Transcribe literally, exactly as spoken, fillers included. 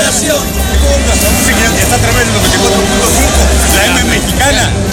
Está tremendo, noventa y cuatro punto cinco, la M mexicana.